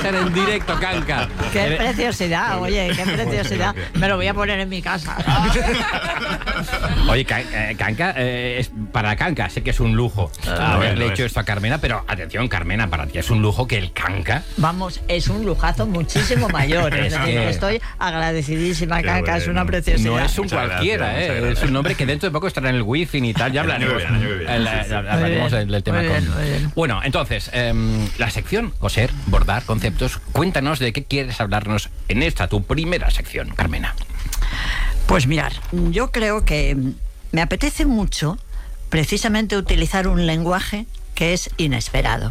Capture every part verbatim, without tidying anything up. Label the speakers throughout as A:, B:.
A: coser en directo, Kanka.
B: Qué preciosidad, oye, qué preciosidad. Me lo voy a poner en mi casa.
A: Oye, Kanka, eh, es, para Kanka sé que es un lujo
C: Ah,
A: haberle
C: bueno,
A: hecho
C: es.
A: esto a Carmena, pero atención, Carmena, para ti es un lujo que el Kanka...
B: Vamos, es un lujazo muchísimo mayor. ¿eh? Es decir,
A: que-
B: estoy agradecidísima,
C: Qué
B: Kanka, es
C: bueno.
B: una preciosidad.
A: No es un
C: Muchas
A: cualquiera,
C: gracias,
A: ¿eh?
C: muchas gracias.
A: Es un nombre que dentro de poco estará en el wifi y tal. Ya
C: El año
A: hablaremos,
C: que viene, el año que viene,
A: el-
C: sí, sí.
A: hablaremos
B: Muy
A: del, del tema
B: bien, muy
A: con...
B: bien, muy bien.
A: Bueno, entonces, em, la sección coser, bordar, conceptos. Cuéntanos de qué quieres hablarnos en esta, tu primera sección, Carmena.
B: Pues mirar, yo creo que me apetece mucho precisamente utilizar un lenguaje que es inesperado.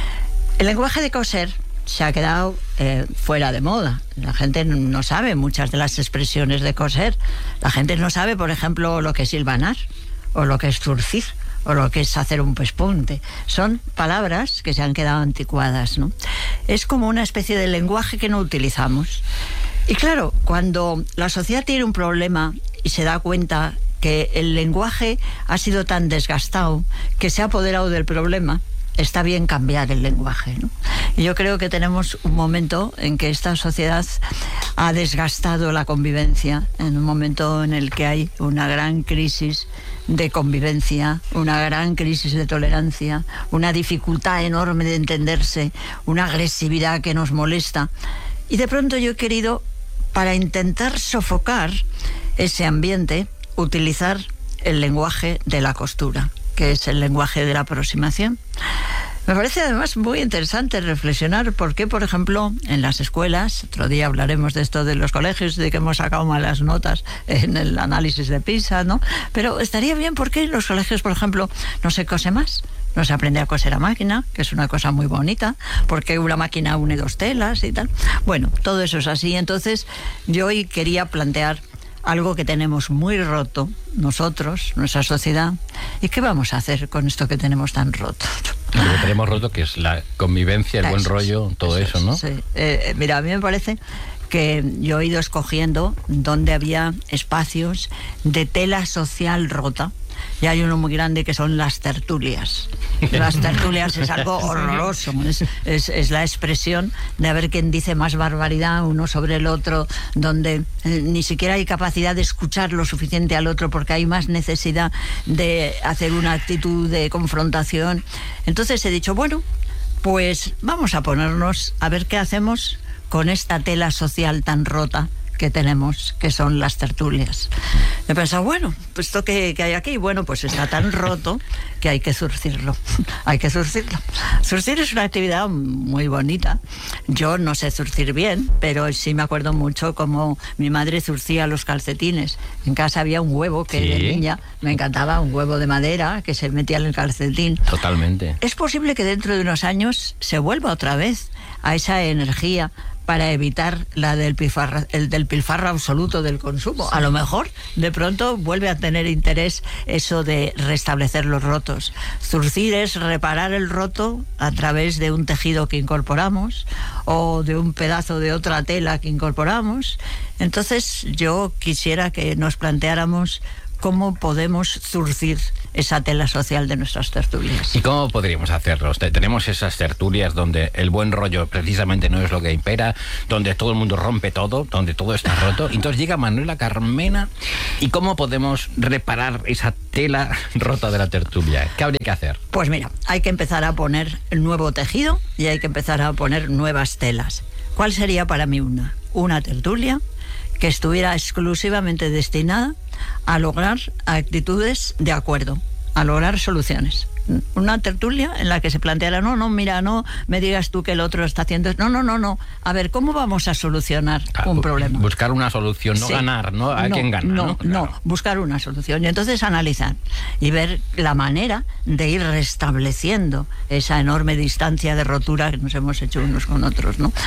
B: El lenguaje de coser se ha quedado eh, fuera de moda. La gente no sabe muchas de las expresiones de coser. La gente no sabe, por ejemplo, lo que es hilvanar, o lo que es zurcir, o lo que es hacer un pespunte. Son palabras que se han quedado anticuadas, ¿no? Es como una especie de lenguaje que no utilizamos. Y claro, cuando la sociedad tiene un problema y se da cuenta que el lenguaje ha sido tan desgastado que se ha apoderado del problema, está bien cambiar el lenguaje, ¿no? Y yo creo que tenemos un momento en que esta sociedad ha desgastado la convivencia, en un momento en el que hay una gran crisis de convivencia, una gran crisis de tolerancia, una dificultad enorme de entenderse, una agresividad que nos molesta. Y de pronto yo he querido, para intentar sofocar ese ambiente, utilizar el lenguaje de la costura, que es el lenguaje de la aproximación. Me parece además muy interesante reflexionar por qué, por ejemplo, en las escuelas, otro día hablaremos de esto de los colegios, de que hemos sacado malas notas en el análisis de PISA, ¿no? Pero estaría bien por qué en los colegios, por ejemplo, no se cose más. No se aprende a coser a máquina, que es una cosa muy bonita, porque una máquina une dos telas y tal. Bueno, todo eso es así. Entonces, yo hoy quería plantear algo que tenemos muy roto nosotros, nuestra sociedad. ¿Y qué vamos a hacer con esto que tenemos tan roto?
A: Lo que tenemos roto, que es la convivencia, el buen
B: Eso es,
A: rollo, todo eso, ¿no?
B: Sí. Eh, mira, a mí me parece que yo he ido escogiendo donde había espacios de tela social rota. Y hay uno muy grande que son las tertulias. Las tertulias es algo horroroso. Es, es, es la expresión de a ver quién dice más barbaridad uno sobre el otro, donde eh, ni siquiera hay capacidad de escuchar lo suficiente al otro porque hay más necesidad de hacer una actitud de confrontación. Entonces he dicho, bueno, pues vamos a ponernos a ver qué hacemos con esta tela social tan rota que tenemos, que son las tertulias. He pensado, bueno, pues esto que, que hay aquí, bueno, pues está tan roto que hay que zurcirlo. Hay que zurcirlo. Zurcir es una actividad muy bonita. Yo no sé zurcir bien, pero sí me acuerdo mucho cómo mi madre zurcía los calcetines. En casa había un huevo que
A: ¿Sí?
B: de niña me encantaba, un huevo de madera que se metía en el calcetín.
A: Totalmente.
B: Es posible que dentro de unos años se vuelva otra vez a esa energía para evitar la del pilfarra, el del pilfarro absoluto del consumo. Sí. A lo mejor, de pronto, vuelve a tener interés eso de restablecer los rotos. Zurcir es reparar el roto a través de un tejido que incorporamos o de un pedazo de otra tela que incorporamos. Entonces, yo quisiera que nos planteáramos cómo podemos zurcir esa tela social de nuestras tertulias.
A: ¿Y cómo podríamos hacerlo? Tenemos esas tertulias donde el buen rollo precisamente no es lo que impera, donde todo el mundo rompe todo, donde todo está roto. Entonces llega Manuela Carmena, ¿y cómo podemos reparar esa tela rota de la tertulia? ¿Qué habría que hacer?
B: Pues mira, hay que empezar a poner nuevo tejido y hay que empezar a poner nuevas telas. ¿Cuál sería para mí una? Una tertulia que estuviera exclusivamente destinada a lograr actitudes de acuerdo, a lograr soluciones. Una tertulia en la que se planteara, no, no, mira, no me digas tú que el otro está haciendo... No, no, no, no. A ver, ¿cómo vamos a solucionar
A: claro,
B: un problema?
A: Buscar una solución, no
B: sí.
A: ganar, ¿no? Hay
B: no,
A: quien gana,
B: no,
A: ¿no?
B: No,
A: claro.
B: buscar una solución. Y entonces analizar y ver la manera de ir restableciendo esa enorme distancia de rotura que nos hemos hecho unos con otros, ¿no?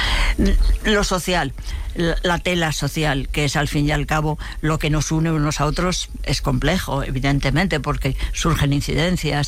B: Lo social, la tela social, que es al fin y al cabo lo que nos une unos a otros, es complejo, evidentemente, porque surgen incidencias, eh,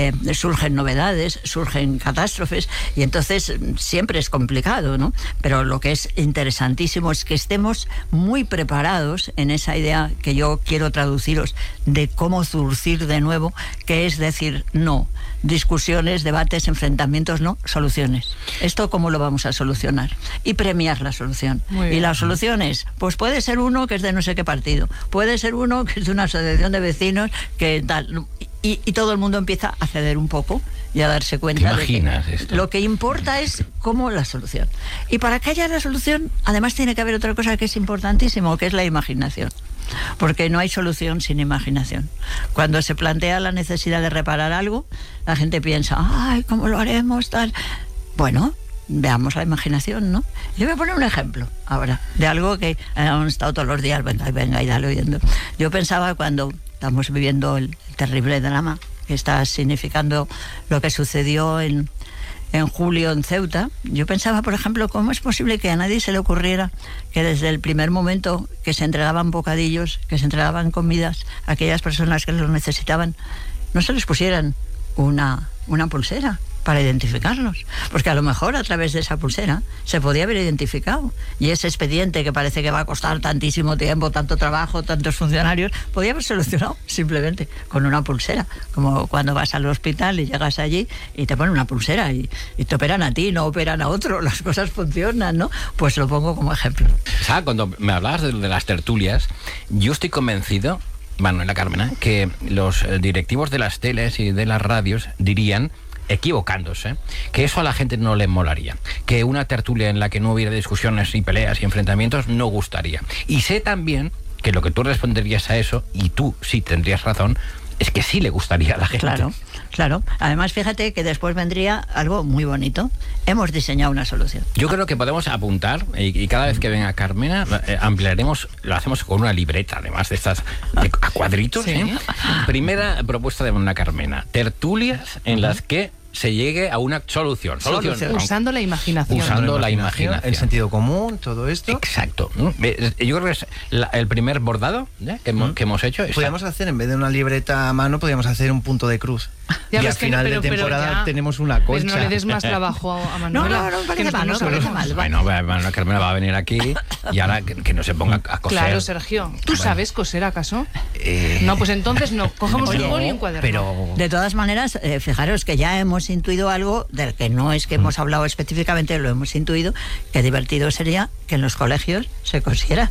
B: eh, surgen novedades, surgen catástrofes, y entonces siempre es complicado, ¿no? Pero lo que es interesantísimo es que estemos muy preparados en esa idea que yo quiero traduciros de cómo surcir de nuevo, que es decir, no, discusiones, debates, enfrentamientos, no, soluciones. ¿Esto cómo lo vamos a solucionar? Y premiar la solución. Y la solución es, pues puede ser uno que es de no sé qué partido, puede ser uno que es de una asociación de vecinos, que tal, y, y todo el mundo empieza a ceder un poco y a darse cuenta de que
A: esto?
B: Lo que importa es cómo la solución. Y para que haya la solución, además tiene que haber otra cosa que es importantísimo, que es la imaginación. Porque no hay solución sin imaginación. Cuando se plantea la necesidad de reparar algo, la gente piensa, ay, ¿cómo lo haremos? Tal. Bueno, veamos la imaginación, ¿no? Yo voy a poner un ejemplo ahora de algo que hemos estado todos los días, venga, venga, y dale oyendo. Yo pensaba cuando estamos viviendo el terrible drama que está significando lo que sucedió en, en julio en Ceuta, yo pensaba, por ejemplo, cómo es posible que a nadie se le ocurriera que desde el primer momento que se entregaban bocadillos, que se entregaban comidas a aquellas personas que los necesitaban, no se les pusieran una, una pulsera para identificarlos, porque a lo mejor a través de esa pulsera se podía haber identificado, y ese expediente que parece que va a costar tantísimo tiempo, tanto trabajo, tantos funcionarios, podía haber solucionado simplemente con una pulsera, como cuando vas al hospital y llegas allí y te ponen una pulsera y, y te operan a ti, no operan a otro, las cosas funcionan, ¿no? Pues lo pongo como ejemplo.
A: ¿Sabes? Cuando me hablabas de, de las tertulias, yo estoy convencido, Manuela Carmena, que los directivos de las teles y de las radios dirían, equivocándose, que eso a la gente no le molaría, que una tertulia en la que no hubiera discusiones y peleas y enfrentamientos no gustaría. Y sé también que lo que tú responderías a eso, y tú sí tendrías razón, es que sí le gustaría a la gente.
B: Claro, claro. Además, fíjate que después vendría algo muy bonito. Hemos diseñado una solución.
A: Yo creo que podemos apuntar, y, y cada vez que venga Carmena, eh, ampliaremos, lo hacemos con una libreta, además de estas de, a cuadritos. ¿Sí? ¿eh? Primera propuesta de una Carmena: tertulias en las que se llegue a una solución. Solución.
C: Solución. Usando la imaginación.
A: Usando la imaginación.
D: El sentido común, todo esto.
A: Exacto. Yo creo que es la, el primer bordado ¿eh? que, hemos, que hemos hecho.
D: Podríamos hacer, en vez de una libreta a mano, podríamos hacer un punto de cruz.
C: Ya
D: y al final no, pero, de temporada ya, tenemos una concha.
C: Pues no le des más trabajo a Manuela.
B: No, no, no, parece mal, no parece mal.
A: Bueno, Manuela Carmena va a venir aquí y ahora que, que no se ponga a coser.
C: Claro, Sergio. ¿Tú bueno. sabes coser acaso? Eh... No, pues entonces no. Cogemos Oye, un boli y un cuaderno.
B: Pero... De todas maneras, eh, fijaros que ya hemos intuido algo del que no es que hemos hablado específicamente, lo hemos intuido, que divertido sería que en los colegios se cosiera.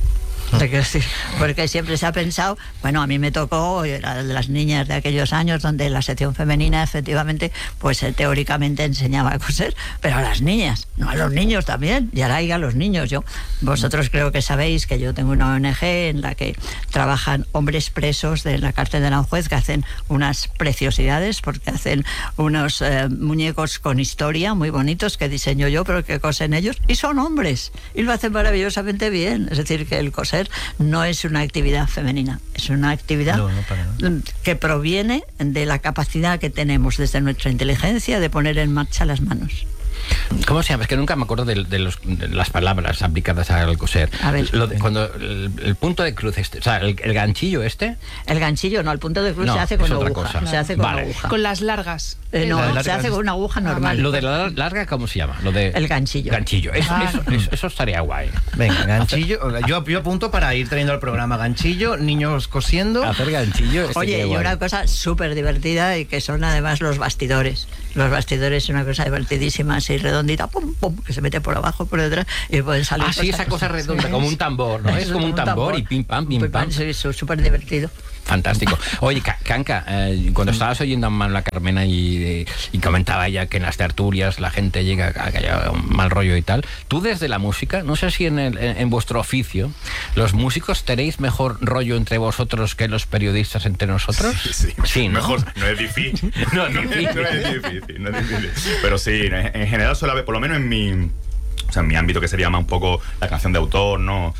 B: Porque siempre se ha pensado, bueno, a mí me tocó, era de las niñas de aquellos años donde la sección femenina efectivamente, pues eh, teóricamente enseñaba a coser, pero a las niñas, no a los niños también, y ahora hay a los niños. Yo, vosotros creo que sabéis que yo tengo una O N G en la que trabajan hombres presos de la cárcel de Aranjuez, que hacen unas preciosidades, porque hacen unos eh, muñecos con historia muy bonitos que diseño yo, pero que cosen ellos, y son hombres, y lo hacen maravillosamente bien. Es decir, que el coser no es una actividad femenina, es una actividad no, no para nada. que proviene de la capacidad que tenemos desde nuestra inteligencia de poner en marcha las manos.
A: ¿Cómo se llama? Es que nunca me acuerdo de, de, los, de las palabras aplicadas al coser.
B: A ver.
A: Lo de, cuando el, el punto de cruz este, o sea, el, el ganchillo este.
B: El ganchillo, no, el punto de cruz no, se hace con aguja. Cosa. Se hace con
A: vale.
B: aguja.
C: Con las largas.
B: Eh, no, largas se hace con una aguja normal.
A: Lo de la larga, ¿cómo se llama? Lo de
B: el ganchillo.
A: Ganchillo. Eso, ah. eso, eso, eso estaría guay.
D: Venga, ganchillo. Yo, yo apunto para ir trayendo al programa ganchillo, niños cosiendo.
A: Hacer ganchillo.
B: Oye, y una cosa súper divertida y que son además los bastidores. Los bastidores es una cosa divertidísima, así redondita, pum, pum, que se mete por abajo, por detrás y pueden salir.
A: Ah, sí, esa cosa redonda, sí, como un tambor, ¿no? Es, es como un tambor, tambor y pim pam, pim pam. pam.
B: Sí, eso es súper divertido.
A: Fantástico. Oye, Canca, eh, cuando estabas oyendo a Manuela Carmena y, y comentaba ella que en las tertulias la gente llega a que haya un mal rollo y tal, tú desde la música, no sé si en, el, en, en vuestro oficio, los músicos tenéis mejor rollo entre vosotros que los periodistas entre nosotros.
E: Sí, sí.
A: sí ¿no?
E: Mejor, no es difícil.
A: no, es difícil.
E: no es difícil, no es difícil. Pero sí, en general suele haber, por lo menos en mi, o sea, en mi ámbito, que sería más un poco la canción de autor, ¿no?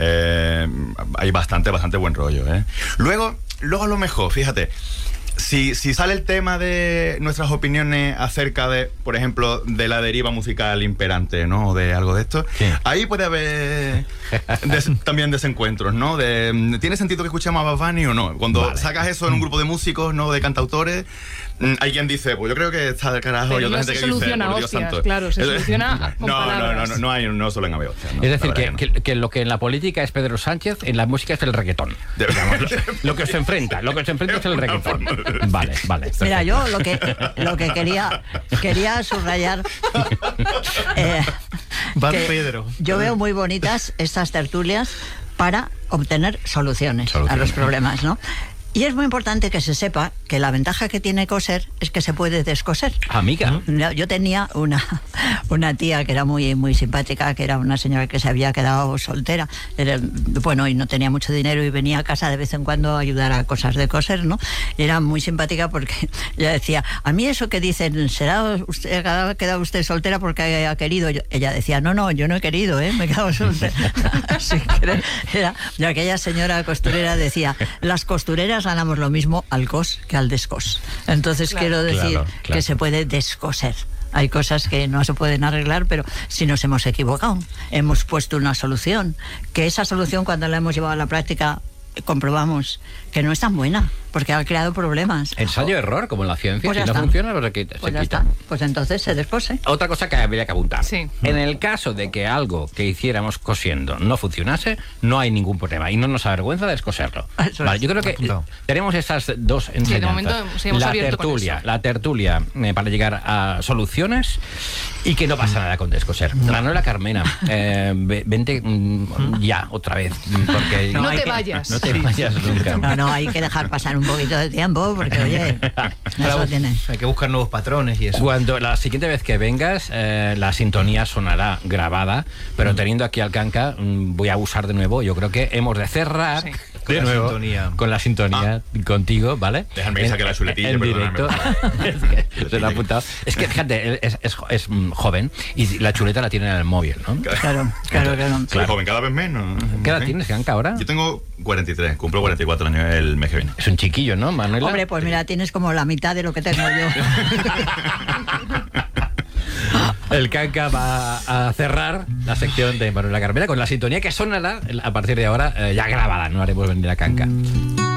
E: Eh, hay bastante, bastante buen rollo, ¿eh? Luego, luego a lo mejor, fíjate, si, si sale el tema de nuestras opiniones acerca de, por ejemplo, de la deriva musical imperante, ¿no? O de algo de esto, sí. Ahí puede haber des, también desencuentros, ¿no? De, ¿tiene sentido que escuchemos a Bad Bunny o no? Cuando vale. sacas eso en un grupo de músicos, ¿no? De cantautores, Mm, Hay quien dice, pues yo creo que está del carajo,
C: Pero
E: y otra
C: no
E: gente
C: se
E: que dice,
C: soluciona
E: por Dios
C: hostias,
E: santo.
C: claro, se
E: Es-
C: soluciona con
E: no, no, no,
C: palabras.
E: no, no hay, no suelen haber hostias. no,
A: Es decir,
E: la
A: que,
E: verdad que no.
A: que- que lo que en la política es Pedro Sánchez, en la música es el reggaetón.
E: De-
A: Digamos, lo, lo que os enfrenta, lo que os enfrenta es el reggaetón. Vale, vale.
B: Mira,
A: perfecto.
B: yo lo que lo que quería quería subrayar eh,
D: Van
B: que
D: Pedro.
B: yo veo muy bonitas estas tertulias para obtener soluciones, a
A: Soluciones.
B: los problemas, ¿no? Y es muy importante que se sepa que la ventaja que tiene coser es que se puede descoser.
A: Amiga.
B: No, yo tenía una, una tía que era muy, muy simpática, que era una señora que se había quedado soltera, era, bueno, y no tenía mucho dinero y venía a casa de vez en cuando a ayudar a cosas de coser, ¿no? Y era muy simpática porque ella decía, a mí eso que dicen, ¿será usted, ha quedado usted soltera porque ha querido? Yo- ella decía, no, no, yo no he querido, ¿eh? Me he quedado soltera. Así que era, y aquella señora costurera decía, las costureras ganamos lo mismo al cos que al descos. Entonces
C: Claro.
B: quiero decir
A: Claro, claro.
B: que se puede descoser. Hay cosas que no se pueden arreglar, pero si nos hemos equivocado, hemos puesto una solución, que esa solución cuando la hemos llevado a la práctica comprobamos que no es tan buena, porque ha creado problemas.
A: Ensayo-error, como en la ciencia.
B: Pues
A: Si
B: ya
A: no
B: está.
A: funciona, pues se quita.
B: Pues
A: se
B: ya
A: quita.
B: está, pues entonces se descose.
A: Otra cosa que habría que apuntar.
C: Sí.
A: En el caso de que algo que hiciéramos cosiendo no funcionase, no hay ningún problema y no nos avergüenza descoserlo.
B: Eso
A: Vale,
B: es.
A: yo creo que
D: Apuntado.
A: tenemos esas dos enseñanzas.
C: momento sí hemos
A: la
C: abierto con
A: tertulia,
C: eso.
A: la tertulia eh, para llegar a soluciones y que no pasa nada con descoser. Manuela Carmena, eh, ve- vente mm, ya otra vez, mm, porque
C: No,
B: hay
C: te
B: que-
C: vayas.
A: no te vayas nunca.
B: No, no, hay que dejar pasar un poquito de tiempo, porque oye, eso tiene.
D: Hay que buscar nuevos patrones y eso.
A: Cuando la siguiente vez que vengas, eh, la sintonía sonará grabada, pero teniendo aquí al Canca, mm, voy a usar de nuevo. Yo creo que hemos de cerrar
C: Sí.
D: Con
A: de
D: la
A: nuevo
D: sintonía.
A: con la sintonía contigo, ¿vale?
E: Déjame que saque la chuletilla,
A: en
E: perdóname.
A: directo. Es que se lo he apuntado. Es que fíjate, es, es, es, mm, joven y la chuleta la tiene en el móvil, ¿no?
B: Claro, claro, claro.
E: Soy joven cada vez menos.
A: ¿Qué edad
E: Sí.
A: tienes, Canca, ahora?
E: Yo tengo cuarenta y tres, cumplo cuarenta y cuatro años el mes que viene.
A: Es un chiquillo, ¿no, Manuela?
B: Hombre, pues mira, tienes como la mitad de lo que tengo yo.
A: El Canca va a cerrar la sección de Manuela Carmena con la sintonía que sonará a partir de ahora, eh, ya grabada, no haremos venir a Canca.